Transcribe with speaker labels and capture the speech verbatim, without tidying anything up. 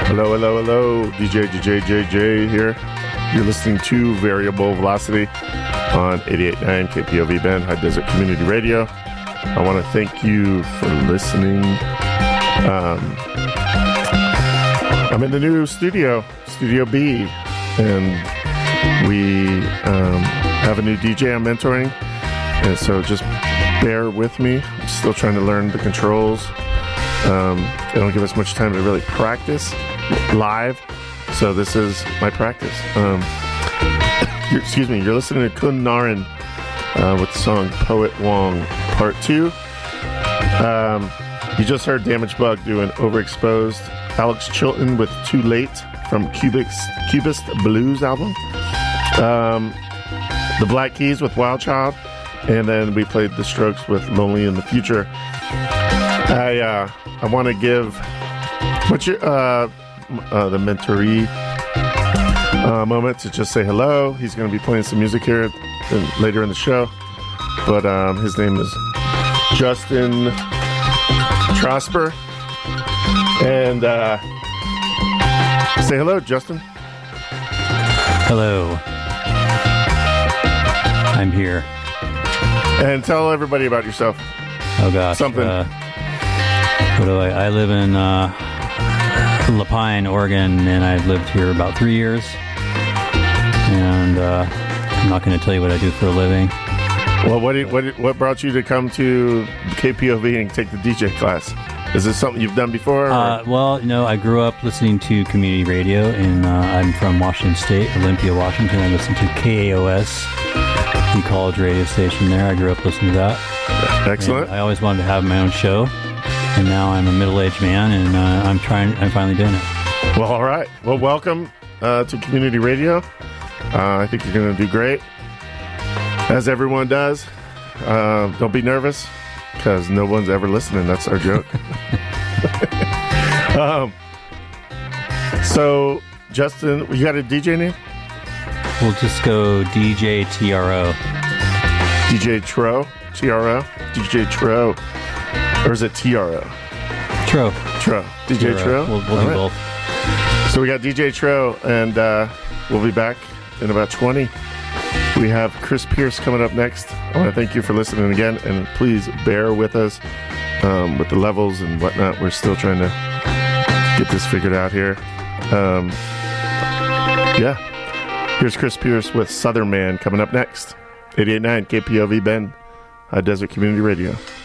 Speaker 1: Hello, hello, hello. D J, D J, J J here. You're listening to Variable Velocity on eighty-eight point nine K P O V Bend, High Desert Community Radio. I want to thank you for listening. Um, I'm in the new studio, Studio B, and we um, have a new D J I'm mentoring. And so just bear with me. I'm still trying to learn the controls. Um, they don't give us much time to really practice live, so this is my practice. Um, excuse me, you're listening to Kun Narin uh, with the song Poet Wong Part two. Um, you just heard Damage Bug do an Overexposed, Alex Chilton with Too Late from Cubist, Cubist Blues album, um, the Black Keys with Wild Child, and then we played The Strokes with Lonely in the Future. I uh, I want to give what's your uh, uh, the mentoree uh, moment to just say hello. He's going to be playing some music here in, later in the show, but um, his name is Justin Trosper, and uh, say hello, Justin.
Speaker 2: Hello, I'm here.
Speaker 1: And tell everybody about yourself.
Speaker 2: Oh gosh,
Speaker 1: something.
Speaker 2: Uh, what do I? I live in uh, La Pine, Oregon, and I've lived here about three years. And uh, I'm not going to tell you what I do for a living.
Speaker 1: Well, what did, what did, what brought you to come to K P O V and take the D J class? Is this something you've done before?
Speaker 2: Uh, well, no, I grew up listening to community radio, and uh, I'm from Washington State, Olympia, Washington. I listen to K A O S, the college radio station there. I grew up listening to that.
Speaker 1: Excellent.
Speaker 2: And I always wanted to have my own show, and now I'm a middle-aged man, and uh, I'm trying. I'm finally doing it.
Speaker 1: Well, all right. Well, welcome uh, to community radio. Uh, I think you're going to do great, as everyone does. Uh, don't be nervous, because no one's ever listening. That's our joke. um, so, Justin, you got a D J name?
Speaker 2: We'll just go D J T R O.
Speaker 1: D J Tro? T R O? D J Tro. Or is it T R O?
Speaker 2: Tro.
Speaker 1: Tro. D J Tro?
Speaker 2: We'll, we'll do
Speaker 1: right.
Speaker 2: both.
Speaker 1: So we got D J Tro, and uh, we'll be back in about twenty. We have Chris Pierce coming up next. I want to thank you for listening again, and please bear with us um, with the levels and whatnot. We're still trying to get this figured out here. Um, yeah. Here's Chris Pierce with Southern Man coming up next. eighty-eight point nine K P O V Bend, High Desert Community Radio.